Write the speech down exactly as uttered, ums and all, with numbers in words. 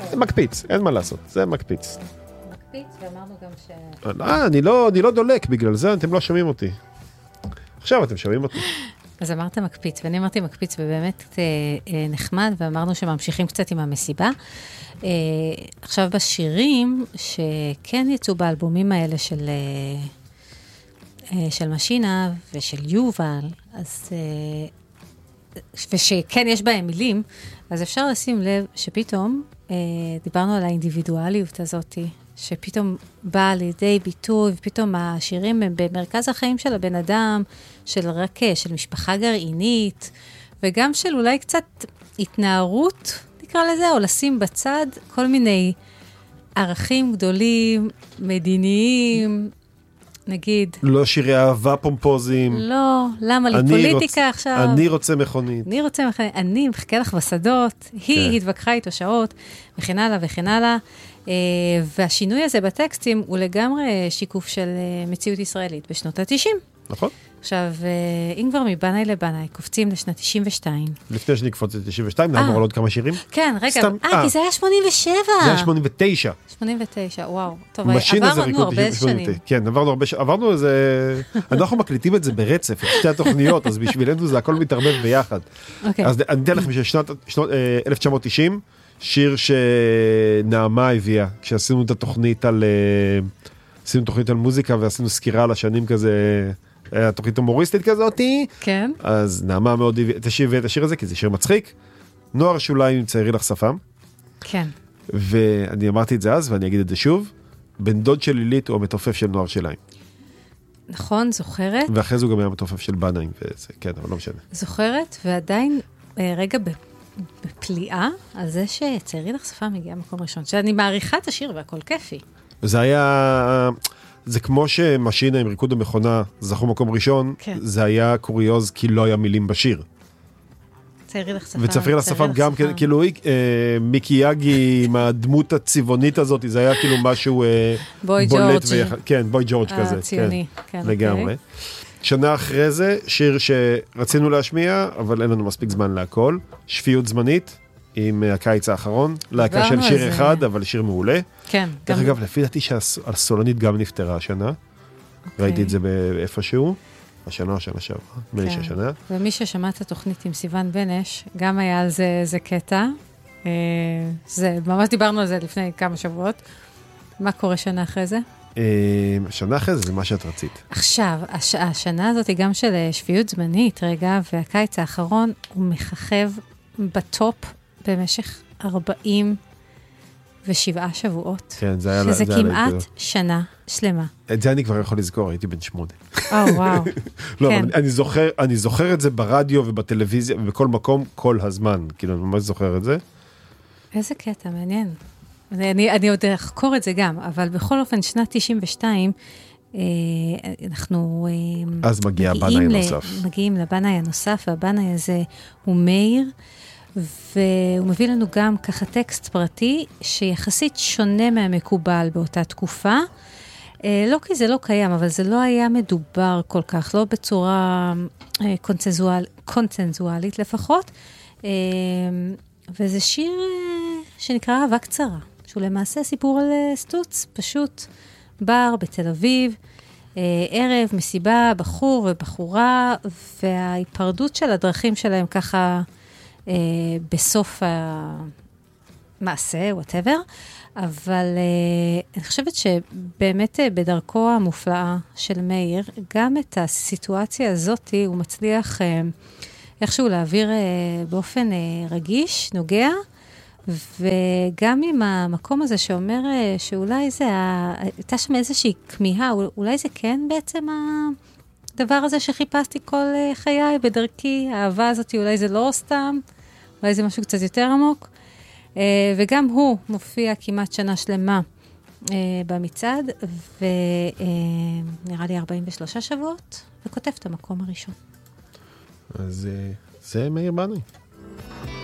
מקפיץ, אין מה לעשות, זה מקפיץ. מקפיץ, ואמרנו גם ש... אה, אני לא, אני לא דולק, בגלל זה אתם לא שומעים אותי. עכשיו אתם שומעים אותי. אז אמרת מקפיץ, ואני אמרתי מקפיץ, ובאמת אה, אה, נחמד, ואמרנו שממשיכים קצת עם המסיבה. אה, עכשיו בשירים, שכן יצאו באלבומים האלה של, אה, אה, של משינה ושל יובל, אז, אה, ושכן יש בהם מילים, אז אפשר לשים לב שפתאום, אה, דיברנו על האינדיבידואליות הזאת, שפתאום באה לידי ביטוי, ופתאום השירים הם במרכז החיים של הבן אדם, של רק, של משפחה גרעינית, וגם של אולי קצת התנערות, נקרא לזה, או לשים בצד כל מיני ערכים גדולים, מדיניים, נגיד. לא שירי אהבה פומפוזיים. לא, למה לי פוליטיקה רוצ... עכשיו? אני רוצה מכונית. אני רוצה מכונית, אני מחכה לך בשדות, היא התווכחה איתו שעות, וכן הלאה וכן הלאה. והשינוי הזה בטקסטים הוא לגמרי שיקוף של מציאות ישראלית בשנות ה-תשעים. נכון. עכשיו, אם כבר מבנאי לבנאי, קופצים לשנת תשעים ושתיים. לפני שנקפוץ ל-תשעים ושתיים, נעבור על עוד כמה שירים? כן, רגע, אה, כי זה היה שמונים ושבע. זה היה שמונים ותשע. שמונים ותשע, וואו. טוב, עברנו הרבה שנים. כן, עברנו הרבה שנים. עברנו איזה... אנחנו מקליטים את זה ברצף, את שתי התוכניות, אז בשבילנו זה הכל מתערבב ביחד. אז אני אתן לכם ששנת אלף תשע מאות תשעים, שיר שנעמה הביאה, כשעשינו את התוכנית על... עשינו תוכנית על מוזיקה, ועשינו סקירה על השנים כזה... התוכנית הומוריסטית כזאת, כן. אז נעמה מאוד תשיב את השיר הזה, כי זה שיר מצחיק. נוער שוליים עם ציירי לך שפם. כן. ואני אמרתי את זה אז, ואני אגיד את זה שוב, בן דוד של לילית הוא המתופף של נוער שוליים. נכון, זוכרת. ואחרי זה הוא גם היה מתופף של בנאים, וזה, כן, אבל לא משנה. זוכרת, ועדיין רגע בפליאה, על זה שציירי לך שפם מגיע מקום ראשון, שאני מעריכה את השיר והכל כיפי. זה היה... זה כמו שמשינה עם ריקוד המכונה זכו מקום ראשון, כן. זה היה קוריוז כי לא היה מילים בשיר. ציירי לך שפם. וצפרי לך שפם גם, כאילו, אה, מיקי יאגי עם הדמות הצבעונית הזאת, זה היה כאילו משהו אה, בוי ג'ורג'. ויח... כן, בוי ג'ורג' כזה. הציוני, כן, כן לגמרי. Okay. שנה אחרי זה, שיר שרצינו להשמיע, אבל אין לנו מספיק זמן להכל, שפיות זמנית, עם הקיץ האחרון, להקה של שיר אחד, אבל שיר מעולה. כן. דרך אגב, לפי דעתי שהסולנית גם נפטרה השנה. ראיתי את זה באיפשהו. השנה, השנה שעברה. מליש השנה. ומי ששמע את התוכנית עם סיוון בנש, גם היה על זה איזה קטע. זה, ממש דיברנו על זה לפני כמה שבועות. מה קורה שנה אחרי זה? שנה אחרי זה, זה מה שאת רצית. עכשיו, השנה הזאת היא גם של שפיות זמנית, רגע, והקיץ האחרון הוא מחכב בטופ במשך ארבעים ושבעה שבועות. כן, זה היה... שזה כמעט שנה שלמה. את זה אני כבר יכול לזכור, הייתי בן שמונה. או, וואו. לא, אבל אני זוכר, אני זוכר את זה ברדיו ובטלוויזיה ובכל מקום כל הזמן. כאילו, אני ממש זוכר את זה. איזה קטע, מעניין. אני, אני עוד אחקור את זה גם, אבל בכל אופן, שנת תשעים ושתיים, אנחנו... אז מגיע הבנאי הנוסף. מגיעים לבנאי הנוסף, והבנאי הזה הוא מאיר, והוא מביא לנו גם ככה טקסט פרטי, שיחסית שונה מהמקובל באותה תקופה. לא כי זה לא קיים, אבל זה לא היה מדובר כל כך, לא בצורה קונצנזואל, קונצנזואלית לפחות. וזה שיר שנקרא אהבה קצרה, שהוא למעשה סיפור על סטוץ, פשוט בר בתל אביב, ערב, מסיבה, בחור ובחורה, וההיפרדות של הדרכים שלהם ככה בסוף המעשה, whatever, אבל אני חושבת שבאמת בדרכו המופלאה של מאיר, גם את הסיטואציה הזאת הוא מצליח איכשהו להעביר באופן רגיש, נוגע, וגם עם המקום הזה שאומר שאולי זה, הייתה שם איזושהי כמיהה, אולי זה כן בעצם הדבר הזה שחיפשתי כל חיי בדרכי, האהבה הזאת אולי זה לא סתם, אולי זה משהו קצת יותר עמוק, וגם הוא מופיע כמעט שנה שלמה במצעד, ונראה לי ארבעים ושלושה שבועות, וכותב את המקום הראשון. אז זה מאיר בנאי.